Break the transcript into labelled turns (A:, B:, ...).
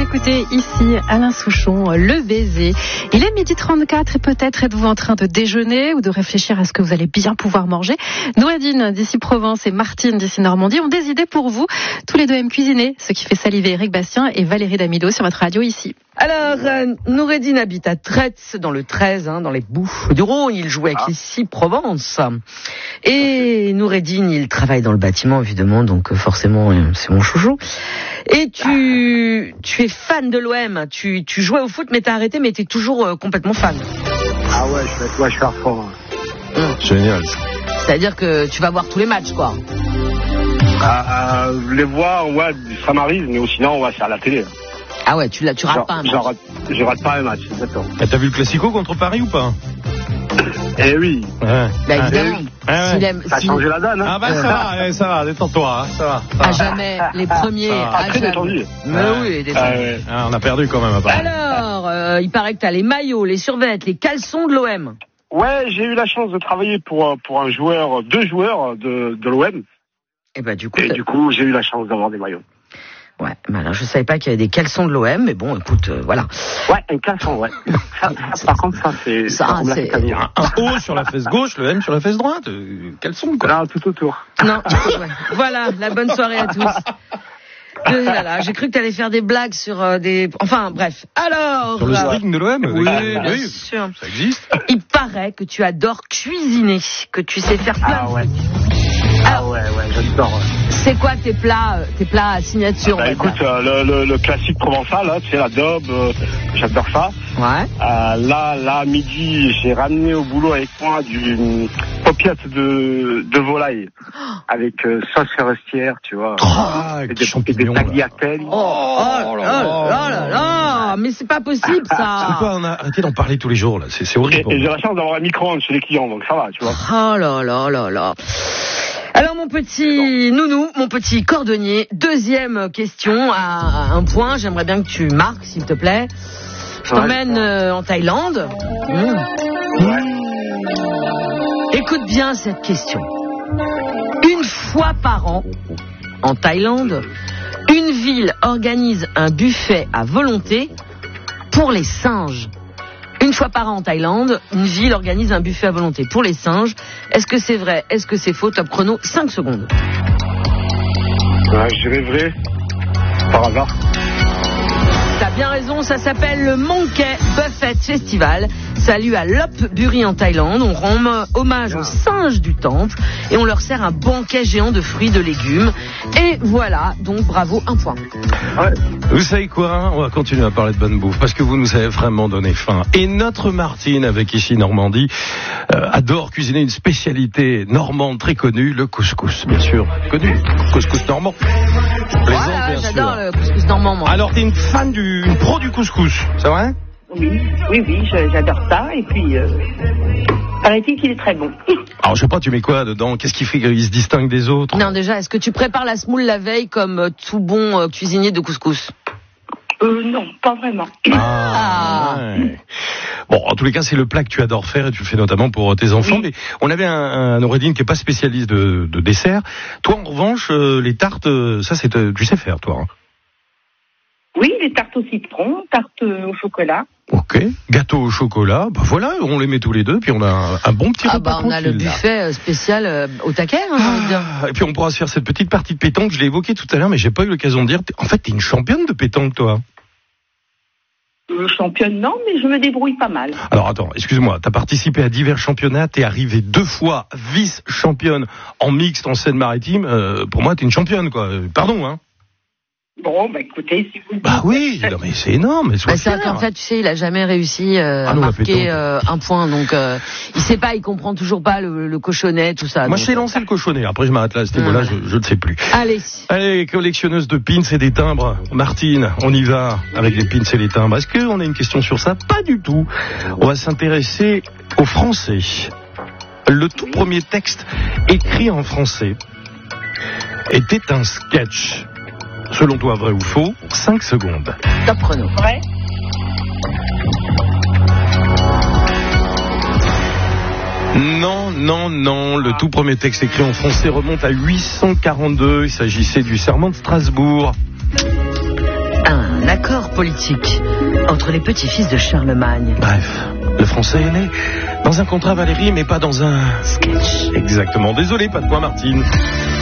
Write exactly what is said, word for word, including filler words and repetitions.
A: écoutez ici Alain Souchon, Le Baiser. Il est midi trente-quatre et peut-être êtes-vous en train de déjeuner ou de réfléchir à ce que vous allez bien pouvoir manger. Noureddine d'ici Provence et Martine d'ici Normandie ont des idées pour vous. Tous les deux aiment cuisiner, ce qui fait saliver Eric Bastien et Valérie Damido sur votre radio ici.
B: Alors, euh, Noureddine habite à Tretz, dans le treize, hein, dans les Bouches du Rhône. Il joue avec ah. les Six Provence. Et Noureddine, il travaille dans le bâtiment, évidemment, donc euh, forcément, euh, c'est mon chouchou. Et tu, tu es fan de l'O M. Tu, tu jouais au foot, mais t'as arrêté, mais t'es toujours euh, complètement fan.
C: Ah ouais, je suis, ouais, je suis à fond.
D: Hum. Génial.
B: C'est-à-dire que tu vas voir tous les matchs, quoi.
C: Ah, euh, les voir, ouais, ça m'arrive, mais sinon, ouais, c'est à la télé.
B: Ah ouais, tu, tu rates
C: genre,
B: pas un match.
C: Je rate, je rate pas un match, exactement.
D: Et t'as vu le Classico contre Paris ou pas?
C: Eh oui.
D: Ouais.
B: Bah évidemment.
C: Eh oui.
D: Ah ouais.
C: Ça a changé la donne, hein.
D: Ah bah ça va, allez, ça va, détends-toi, hein, ça va. Ça
B: à
D: va.
B: jamais, les premiers.
C: Ah, très détendu.
B: Mais
D: ah,
B: oui, détendu.
C: Ah, ouais.
D: Ah, on a perdu quand même à Paris.
B: Alors, euh, il paraît que t'as les maillots, les survêtements, les caleçons de l'O M.
C: Ouais, j'ai eu la chance de travailler pour, pour un joueur, deux joueurs de, de l'O M.
B: Et bah du coup.
C: Et du coup, j'ai eu la chance d'avoir des maillots.
B: Ouais, mais alors je savais pas qu'il y avait des caleçons de l'O M, mais bon, écoute, euh, voilà.
C: Ouais, un caleçon, ouais. Ça, ça, par contre, ça, c'est...
B: Ça,
C: ça
B: c'est...
D: Un, un O sur la fesse gauche, le M sur la fesse droite. Euh, caleçon, quoi.
C: Là, tout autour.
B: Non, ouais. Voilà, la bonne soirée à tous. Euh, là, là, j'ai cru que t'allais faire des blagues sur euh, des... Enfin, bref. Alors...
D: Sur le string de l'O M.
B: Oui,
D: oui,
B: bien
D: oui,
B: sûr.
D: Ça existe.
B: Il paraît que tu adores cuisiner, que tu sais faire plein
C: Ah
B: de
C: ouais.
B: trucs.
C: Ah ouais, ouais, j'adore. Ouais.
B: C'est quoi tes plats, tes plats à signature?
C: Bah, écoute, euh, le, le, le classique provençal, là, c'est l'adobe, euh, j'adore ça.
B: Ouais.
C: Euh, là, là, midi, j'ai ramené au boulot avec moi du paupiette de, de volaille avec euh, sauce forestière, tu vois.
D: Ah,
C: et
D: des
C: des,
D: champignons,
C: des tagliatelles.
B: Oh, oh, oh, là là là là, mais c'est pas possible ça.
D: C'est quoi, on a arrêté d'en parler tous les jours, là. C'est, c'est horrible.
C: Et, et j'ai la chance d'avoir un micro-ondes chez les clients, donc ça va, tu vois.
B: Oh là là là là. Alors mon petit nounou, mon petit cordonnier, deuxième question à un point, j'aimerais bien que tu marques s'il te plaît. Je t'emmène euh, en Thaïlande. Mmh.
C: Ouais.
B: Écoute bien cette question. Une fois par an, en Thaïlande, une ville organise un buffet à volonté pour les singes. Une fois par an en Thaïlande, une ville organise un buffet à volonté pour les singes. Est-ce que c'est vrai? Est-ce que c'est faux? Top chrono, cinq secondes.
C: Ouais, je dirais vrai. Par hasard.
B: T'as bien raison, ça s'appelle le Monkey Buffet Festival. Ça a lieu à Lopburi en Thaïlande. On rend hommage aux singes du temple et on leur sert un banquet géant de fruits, de légumes. Et voilà, donc bravo, un point.
C: Ouais.
D: Vous savez quoi? On va continuer à parler de bonne bouffe parce que vous nous avez vraiment donné faim. Et notre Martine, avec ici Normandie, euh, adore cuisiner une spécialité normande très connue, le couscous, bien sûr. Connu, couscous normand. Plaisante,
B: Voilà,
D: bien
B: j'adore
D: sûr.
B: le couscous normand, moi.
D: Alors, t'es une fan du, une pro du couscous, c'est vrai?
E: Oui, oui, oui, je- j'adore ça. Et puis, euh, paraît-il qu'il est très bon.
D: Alors, je sais pas, tu mets quoi dedans? Qu'est-ce qui fait qu'il se distingue des autres?
B: Non, déjà, est-ce que tu prépares la semoule la veille comme euh, tout bon euh, cuisinier de couscous?
E: Euh, non, pas vraiment.
D: Ah, ouais. Bon, en tous les cas, c'est le plat que tu adores faire et tu le fais notamment pour tes enfants.
E: Oui.
D: Mais on avait un, un Noureddine qui est pas spécialiste de, de dessert. Toi, en revanche, euh, les tartes, euh, ça, c'est, euh, tu sais faire, toi. Hein.
E: Oui, les tartes au citron, tartes au chocolat.
D: Ok. Gâteau au chocolat. Bah voilà, on les met tous les deux, puis on a un, un bon petit
B: Ah
D: repas
B: bah on a le
D: tranquille, là.
B: buffet euh, spécial euh, au taquet, hein, j'ai envie de dire.
D: Ah, et puis on pourra se faire cette petite partie de pétanque. Je l'ai évoqué tout à l'heure, mais j'ai pas eu l'occasion de dire. En fait, t'es une championne de pétanque, toi.
E: Euh, championne, non, mais je me débrouille pas mal.
D: Alors attends, excuse-moi, t'as participé à divers championnats, t'es arrivée deux fois vice-championne en mixte en Seine-Maritime. Euh, pour moi, t'es une championne, quoi. Euh, Pardon, hein.
E: Bon, bah écoutez, si vous le dites.
D: Bah oui, non mais c'est énorme. Mais sois
B: Bah, c'est
D: fier.
B: qu'en fait, tu sais, il a jamais réussi euh,
D: Ah
B: à
D: non, la pétanque.
B: marquer euh, un point, donc euh, il sait pas, il comprend toujours pas le, le cochonnet, tout ça.
D: Moi,
B: donc,
D: je sais lancer le cochonnet. Après, je m'arrête là à ce niveau-là,
B: Ah,
D: je, je ne sais plus.
B: Allez.
D: Allez, collectionneuse de pins et des timbres. Martine, on y va avec les pins et les timbres. Est-ce qu'on a une question sur ça? Pas du tout. On va s'intéresser au français. Le tout premier texte écrit en français était un sketch. Selon toi, vrai ou faux? cinq secondes.
B: Top chrono.
E: Ouais.
D: Non, non, non. Le tout premier texte écrit en français remonte à huit cent quarante-deux. Il s'agissait du serment de Strasbourg.
B: Un accord. accord politique entre les petits-fils de Charlemagne.
D: Bref, le français est né dans un contrat Valérie, mais pas dans un
B: sketch.
D: Exactement. Désolé, pas de point, Martine.